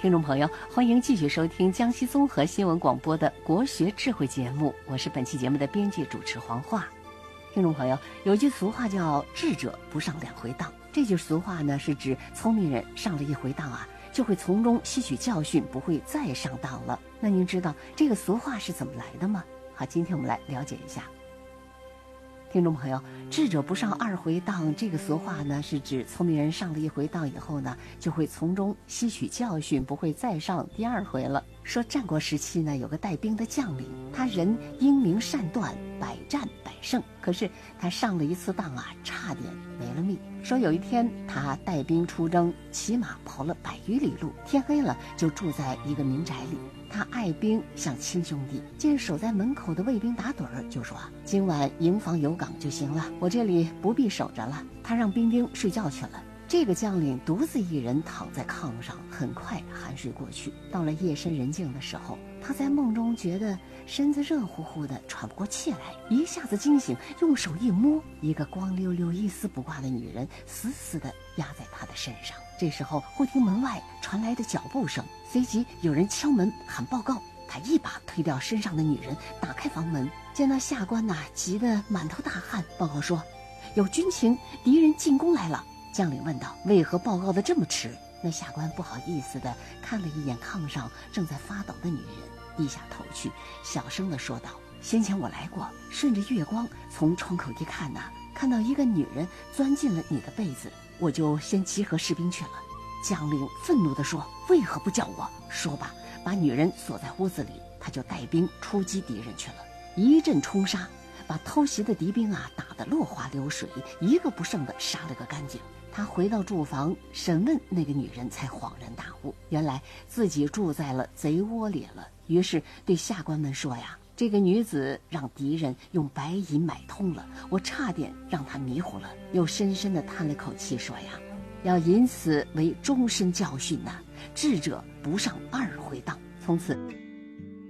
听众朋友，欢迎继续收听江西综合新闻广播的国学智慧节目，我是本期节目的编辑主持黄华。听众朋友，有句俗话叫智者不上两回当，这句俗话呢是指聪明人上了一回当就会从中吸取教训，不会再上当了。那您知道这个俗话是怎么来的吗？好，今天我们来了解一下。听众朋友，智者不上二回当，这个俗话呢是指聪明人上了一回当以后呢，就会从中吸取教训，不会再上第二回了。说战国时期呢，有个带兵的将领，他人英明善断，百战百胜，可是他上了一次当差点没了命。说有一天他带兵出征，骑马跑了100余里路，天黑了就住在一个民宅里。他爱兵像亲兄弟，见守在门口的卫兵打盹儿，就说今晚营房有岗就行了，我这里不必守着了。他让兵丁睡觉去了。这个将领独自一人躺在炕上，很快酣睡过去。到了夜深人静的时候，他在梦中觉得身子热乎乎的，喘不过气来，一下子惊醒，用手一摸，一个光溜溜一丝不挂的女人死死地压在他的身上。这时候忽听门外传来的脚步声，随即有人敲门喊报告。他一把推掉身上的女人，打开房门，见那下官急得满头大汗，报告说有军情，敌人进攻来了。将领问道：为何报告的这么迟？那下官不好意思地看了一眼炕上正在发抖的女人，低下头去，小声地说道：先前我来过，顺着月光从窗口一看看到一个女人钻进了你的被子，我就先集合士兵去了。将领愤怒地说：为何不叫我？说罢把女人锁在屋子里，他就带兵出击敌人去了，一阵冲杀，把偷袭的敌兵打得落花流水，一个不剩的杀了个干净。他回到住房审问那个女人，才恍然大悟，原来自己住在了贼窝里了。于是对下官们说这个女子让敌人用白银买通了，我差点让她迷糊了。又深深地叹了口气说要以此为终身教训智者不上二回当。从此